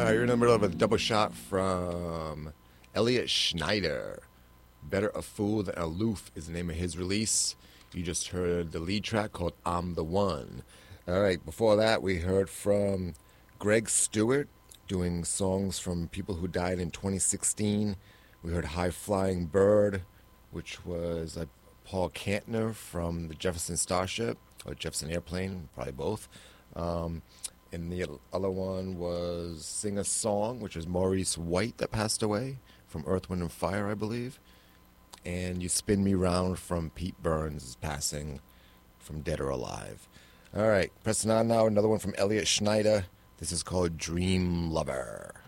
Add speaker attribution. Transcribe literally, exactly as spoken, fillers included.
Speaker 1: Uh, you're in the middle of a double shot from Elliot Schneider. Better a Fool Than Aloof is the name of his release. You just heard the lead track called I'm the One. All right, before that we heard from Greg Stewart doing songs from people who died in twenty sixteen. We heard High Flying Bird, which was uh, Paul Kantner from the Jefferson Starship, or Jefferson Airplane, probably both. Um, and the other one was Sing a Song, which was Maurice White that passed away from Earth, Wind and Fire, I believe. And You Spin Me Round from Pete Burns' passing from Dead or Alive. All right, pressing on now, another one from Elliot Schneider. This is called Dream Lover.